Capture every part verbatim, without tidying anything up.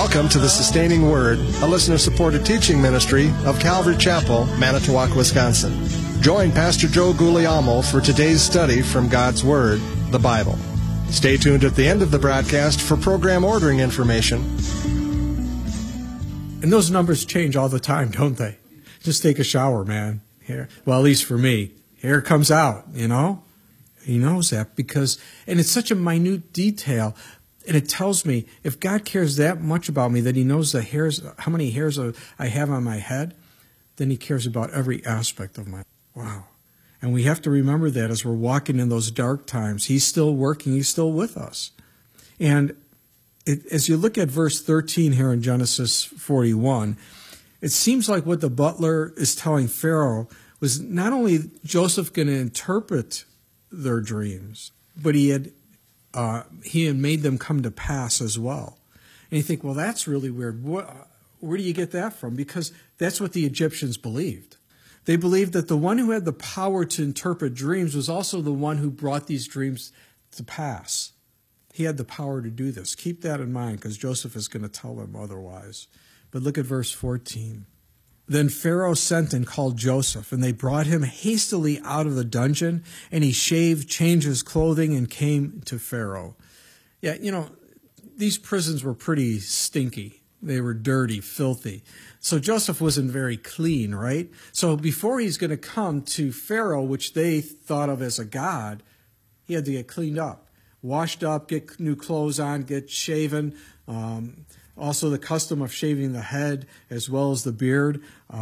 Welcome to the Sustaining Word, a listener-supported teaching ministry of Calvary Chapel, Manitowoc, Wisconsin. Join Pastor Joe Guglielmo for today's study from God's Word, the Bible. Stay tuned at the end of the broadcast for program ordering information. And those numbers change all the time, don't they? Just take a shower, man. Here, well, at least for me. Hair comes out, you know? He knows that because, and it's such a minute detail. And it tells me, if God cares that much about me, that he knows the hairs, how many hairs I have on my head, then he cares about every aspect of my life. Wow. And we have to remember that as we're walking in those dark times. He's still working. He's still with us. And it, as you look at verse thirteen here in Genesis forty-one, it seems like what the butler is telling Pharaoh was not only Joseph going to interpret their dreams, but he had Uh, he had made them come to pass as well. And you think, well, that's really weird. What, where do you get that from? Because that's what the Egyptians believed. They believed that the one who had the power to interpret dreams was also the one who brought these dreams to pass. He had the power to do this. Keep that in mind, because Joseph is going to tell them otherwise. But look at verse fourteen. Then Pharaoh sent and called Joseph, and they brought him hastily out of the dungeon, and he shaved, changed his clothing, and came to Pharaoh. Yeah, you know, these prisons were pretty stinky. They were dirty, filthy. So Joseph wasn't very clean, right? So before he's going to come to Pharaoh, which they thought of as a god, he had to get cleaned up, washed up, get new clothes on, get shaven. Um, Also, the custom of shaving the head as well as the beard.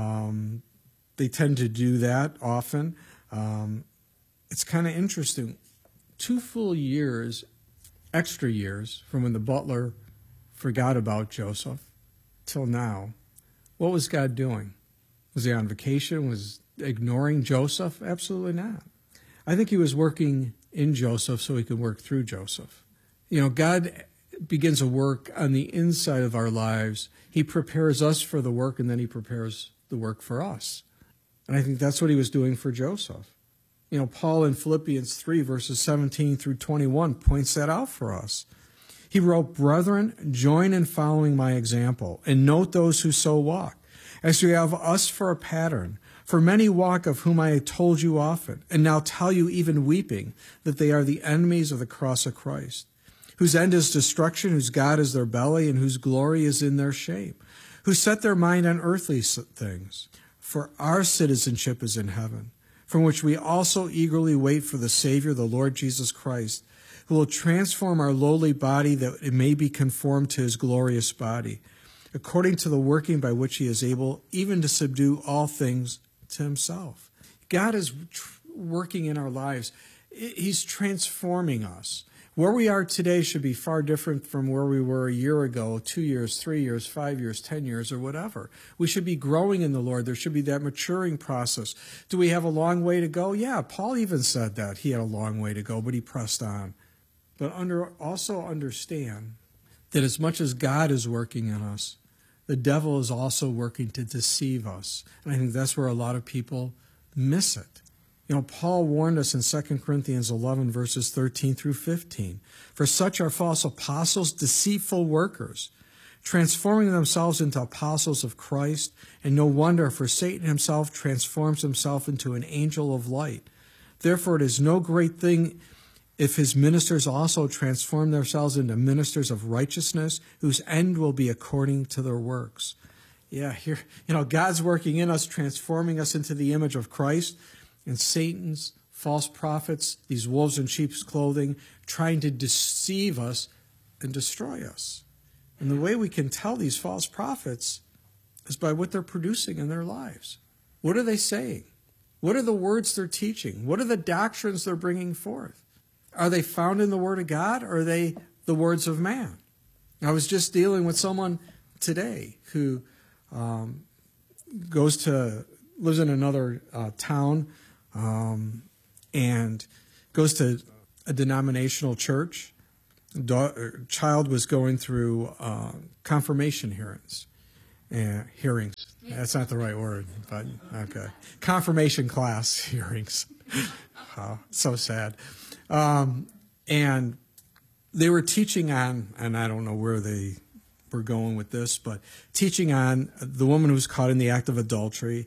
Um, they tend to do that often. Um, it's kind of interesting. Two full years, extra years, from when the butler forgot about Joseph till now. What was God doing? Was he on vacation? Was he ignoring Joseph? Absolutely not. I think he was working in Joseph so he could work through Joseph. You know, God begins a work on the inside of our lives. He prepares us for the work, and then he prepares the work for us. And I think that's what he was doing for Joseph. You know, Paul in Philippians three, verses seventeen through twenty-one points that out for us. He wrote, "Brethren, join in following my example, and note those who so walk, as you have us for a pattern. For many walk, of whom I have told you often, and now tell you even weeping, that they are the enemies of the cross of Christ, whose end is destruction, whose God is their belly, and whose glory is in their shame, who set their mind on earthly things. For our citizenship is in heaven, from which we also eagerly wait for the Savior, the Lord Jesus Christ, who will transform our lowly body that it may be conformed to his glorious body, according to the working by which he is able even to subdue all things to himself." God is working in our lives. He's transforming us. Where we are today should be far different from where we were a year ago, two years, three years, five years, ten years, or whatever. We should be growing in the Lord. There should be that maturing process. Do we have a long way to go? Yeah, Paul even said that. He had a long way to go, but he pressed on. But under, also understand that as much as God is working in us, the devil is also working to deceive us. And I think that's where a lot of people miss it. You know, Paul warned us in Second Corinthians eleven, verses thirteen through fifteen. "For such are false apostles, deceitful workers, transforming themselves into apostles of Christ. And no wonder, for Satan himself transforms himself into an angel of light. Therefore it is no great thing if his ministers also transform themselves into ministers of righteousness, whose end will be according to their works." Yeah, here, you know, God's working in us, transforming us into the image of Christ. And Satan's false prophets, these wolves in sheep's clothing, trying to deceive us and destroy us. And the way we can tell these false prophets is by what they're producing in their lives. What are they saying? What are the words they're teaching? What are the doctrines they're bringing forth? Are they found in the Word of God, or are they the words of man? I was just dealing with someone today who um, goes to, lives in another uh, town, Um, and goes to a denominational church. Da- child was going through uh, confirmation hearings. Uh, hearings. That's not the right word, but okay. Confirmation class hearings. Oh, so sad. Um, and they were teaching on, and I don't know where they we're going with this, but teaching on the woman who's caught in the act of adultery.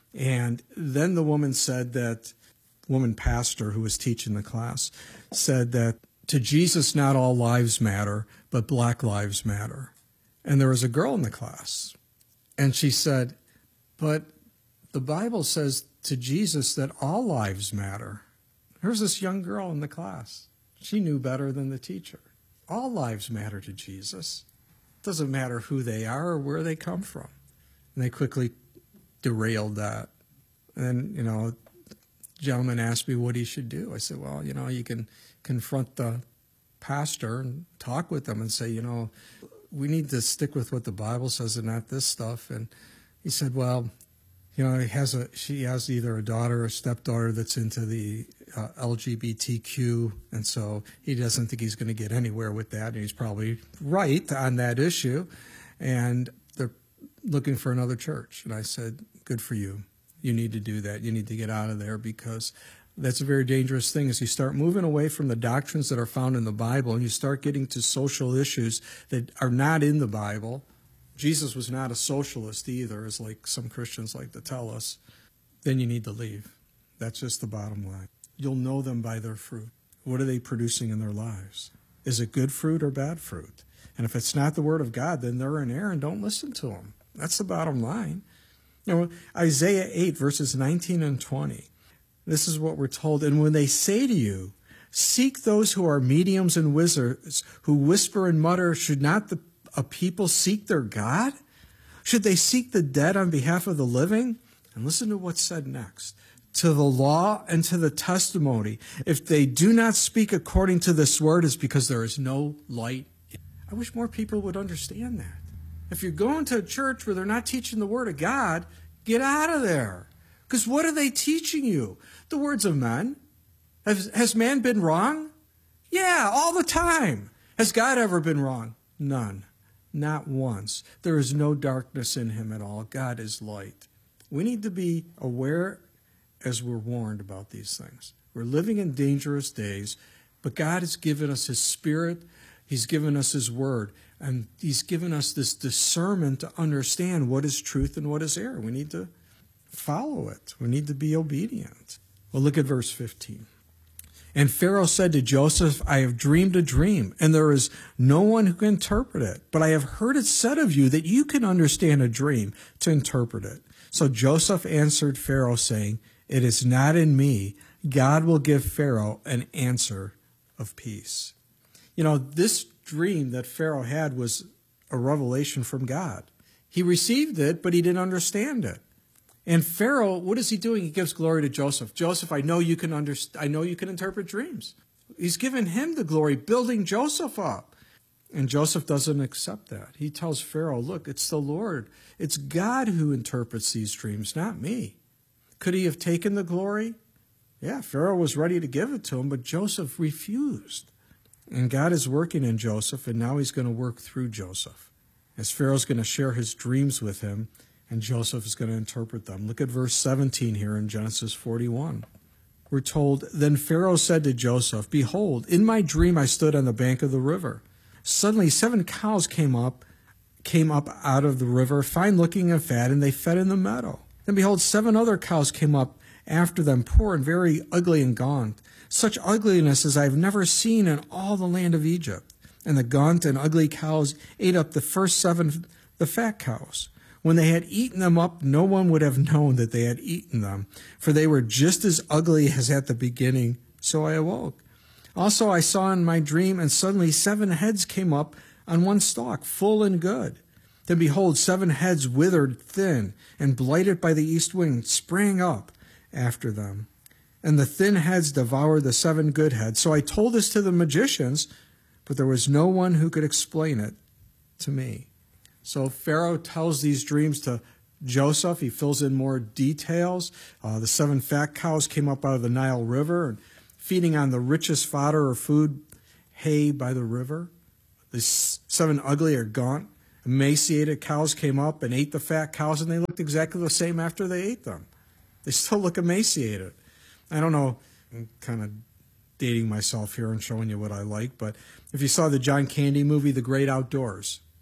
And then the woman said that, woman pastor who was teaching the class, said that to Jesus, not all lives matter, but black lives matter. And there was a girl in the class, and she said, but the Bible says to Jesus that all lives matter. Here's this young girl in the class. She knew better than the teacher. All lives matter to Jesus. It doesn't matter who they are or where they come from. And they quickly derailed that. And then, you know, the gentleman asked me what he should do. I said, well, you know, you can confront the pastor and talk with them and say, you know, we need to stick with what the Bible says and not this stuff. And he said, well, you know, he has a, she has either a daughter or a stepdaughter that's into the uh, L G B T Q, and so he doesn't think he's going to get anywhere with that, and he's probably right on that issue, and they're looking for another church. And I said, good for you. You need to do that. You need to get out of there, because that's a very dangerous thing. As you start moving away from the doctrines that are found in the Bible and you start getting to social issues that are not in the Bible. Jesus was not a socialist either, as like some Christians like to tell us. Then you need to leave. That's just the bottom line. You'll know them by their fruit. What are they producing in their lives? Is it good fruit or bad fruit? And if it's not the Word of God, then they're in error, and don't listen to them. That's the bottom line. You know, Isaiah eight, verses nineteen and twenty. This is what we're told. And when they say to you, seek those who are mediums and wizards, who whisper and mutter, should not the a people seek their God? Should they seek the dead on behalf of the living? And listen to what's said next. To the law and to the testimony. If they do not speak according to this word, it's because there is no light. I wish more people would understand that. If you're going to a church where they're not teaching the word of God, get out of there. Because what are they teaching you? The words of men. Has, has man been wrong? Yeah, all the time. Has God ever been wrong? None. Not once. There is no darkness in him at all. God is light. We need to be aware as we're warned about these things. We're living in dangerous days, but God has given us His Spirit. He's given us His Word, and He's given us this discernment to understand what is truth and what is error. We need to follow it. We need to be obedient. Well, look at verse fifteen. And Pharaoh said to Joseph, I have dreamed a dream, and there is no one who can interpret it. But I have heard it said of you that you can understand a dream to interpret it. So Joseph answered Pharaoh, saying, it is not in me. God will give Pharaoh an answer of peace. You know, this dream that Pharaoh had was a revelation from God. He received it, but he didn't understand it. And Pharaoh, what is he doing? He gives glory to Joseph. Joseph, I know you can understand. I know you can interpret dreams. He's given him the glory, building Joseph up. And Joseph doesn't accept that. He tells Pharaoh, look, it's the Lord. It's God who interprets these dreams, not me. Could he have taken the glory? Yeah, Pharaoh was ready to give it to him, but Joseph refused. And God is working in Joseph, and now he's going to work through Joseph. As Pharaoh's going to share his dreams with him, and Joseph is going to interpret them. Look at verse seventeen here in Genesis forty-one. We're told, then Pharaoh said to Joseph, behold, in my dream I stood on the bank of the river. Suddenly seven cows came up, came up out of the river, fine looking and fat, and they fed in the meadow. Then behold, seven other cows came up after them, poor and very ugly and gaunt, such ugliness as I have never seen in all the land of Egypt. And the gaunt and ugly cows ate up the first seven, the fat cows. When they had eaten them up, no one would have known that they had eaten them, for they were just as ugly as at the beginning. So I awoke. Also I saw in my dream, and suddenly seven heads came up on one stalk, full and good. Then behold, seven heads withered thin, and blighted by the east wind, sprang up after them. And the thin heads devoured the seven good heads. So I told this to the magicians, but there was no one who could explain it to me. So Pharaoh tells these dreams to Joseph. He fills in more details. Uh, the seven fat cows came up out of the Nile River and feeding on the richest fodder or food, hay by the river. The seven ugly or gaunt, emaciated cows came up and ate the fat cows, and they looked exactly the same after they ate them. They still look emaciated. I don't know, I'm kind of dating myself here and showing you what I like, but if you saw the John Candy movie, The Great Outdoors,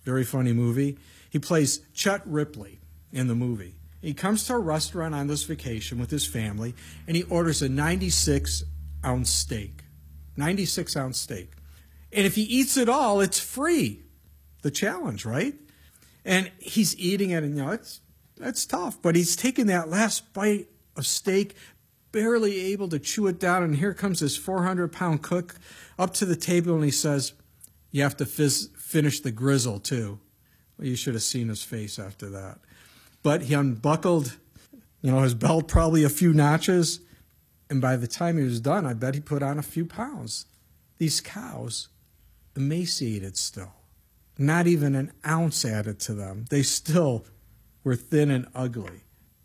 Very funny movie. He plays Chet Ripley in the movie. He comes to a restaurant on this vacation with his family, and he orders a ninety-six ounce steak. ninety-six ounce steak. And if he eats it all, it's free. The challenge, right? And he's eating it, and you know, it's, it's tough. But he's taking that last bite of steak, barely able to chew it down, and here comes this four hundred pound cook up to the table, and he says, you have to fizz, finish the grizzle, too. Well, you should have seen his face after that. But he unbuckled, you know, his belt probably a few notches, and by the time he was done, I bet he put on a few pounds. These cows, emaciated still, not even an ounce added to them. They still were thin and ugly.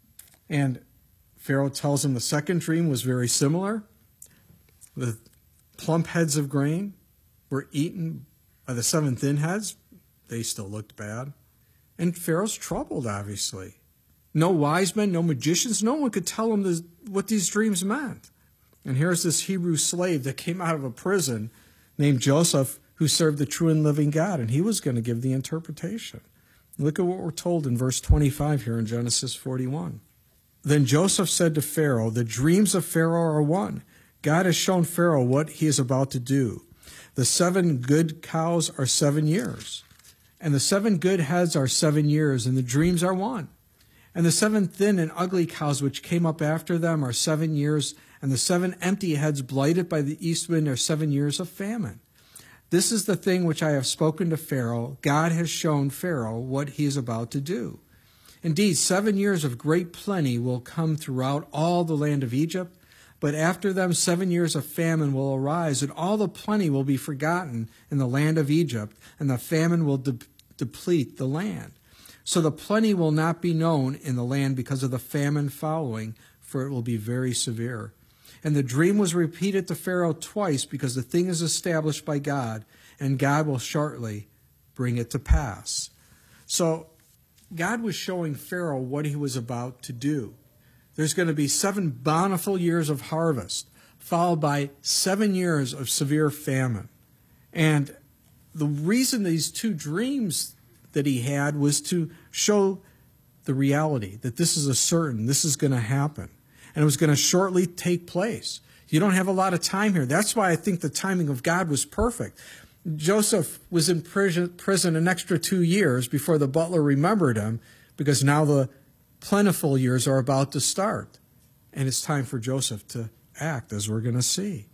And Pharaoh tells him the second dream was very similar. The plump heads of grain were eaten by the seven thin heads. They still looked bad. And Pharaoh's troubled, obviously. No wise men, no magicians, no one could tell him this, what these dreams meant. And here's this Hebrew slave that came out of a prison named Joseph, who served the true and living God, and he was going to give the interpretation. Look at what we're told in verse twenty-five here in Genesis forty-one. Then Joseph said to Pharaoh, the dreams of Pharaoh are one. God has shown Pharaoh what he is about to do. The seven good cows are seven years. And the seven good heads are seven years, and the dreams are one. And the seven thin and ugly cows which came up after them are seven years, and the seven empty heads blighted by the east wind are seven years of famine. This is the thing which I have spoken to Pharaoh. God has shown Pharaoh what he is about to do. Indeed, seven years of great plenty will come throughout all the land of Egypt, but after them seven years of famine will arise, and all the plenty will be forgotten in the land of Egypt, and the famine will de- deplete the land. So the plenty will not be known in the land because of the famine following, for it will be very severe. And the dream was repeated to Pharaoh twice because the thing is established by God, and God will shortly bring it to pass. So God was showing Pharaoh what he was about to do. There's going to be seven bountiful years of harvest, followed by seven years of severe famine. And the reason these two dreams that he had was to show the reality that this is a certain, this is going to happen. And it was going to shortly take place. You don't have a lot of time here. That's why I think the timing of God was perfect. Joseph was in prison, prison an extra two years before the butler remembered him, because now the plentiful years are about to start. And it's time for Joseph to act, as we're going to see.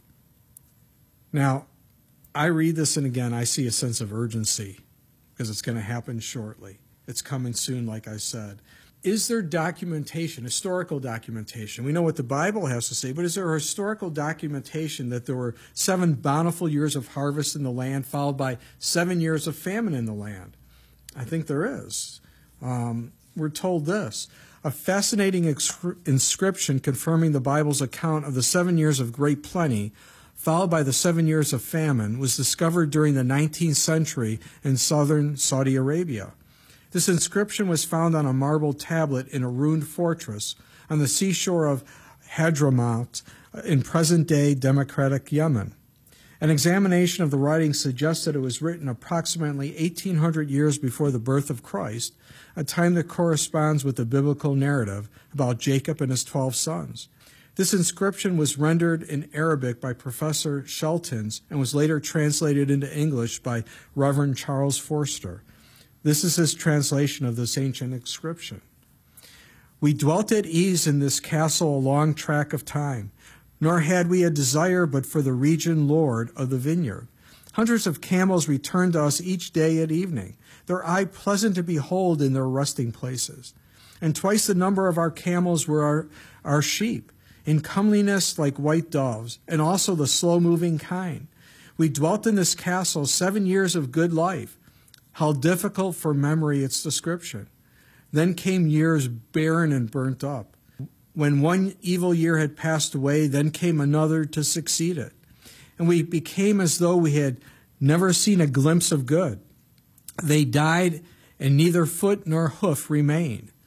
Now, I read this, and again, I see a sense of urgency, because it's going to happen shortly. It's coming soon, like I said. Is there documentation, historical documentation? We know what the Bible has to say, but is there historical documentation that there were seven bountiful years of harvest in the land, followed by seven years of famine in the land? I think there is. Um, we're told this. A fascinating inscription confirming the Bible's account of the seven years of great plenty, followed by the seven years of famine, was discovered during the nineteenth century in southern Saudi Arabia. This inscription was found on a marble tablet in a ruined fortress on the seashore of Hadramaut in present-day democratic Yemen. An examination of the writing suggests that it was written approximately eighteen hundred years before the birth of Christ, a time that corresponds with the biblical narrative about Jacob and his twelve sons. This inscription was rendered in Arabic by Professor Sheltons and was later translated into English by Reverend Charles Forster. This is his translation of this ancient inscription. We dwelt at ease in this castle a long track of time, nor had we a desire but for the region lord of the vineyard. Hundreds of camels returned to us each day at evening, their eye pleasant to behold in their resting places. And twice the number of our camels were our, our sheep, in comeliness like white doves, and also the slow-moving kind. We dwelt in this castle seven years of good life. How difficult for memory its description. Then came years barren and burnt up. When one evil year had passed away, then came another to succeed it. And we became as though we had never seen a glimpse of good. They died, and neither foot nor hoof remained.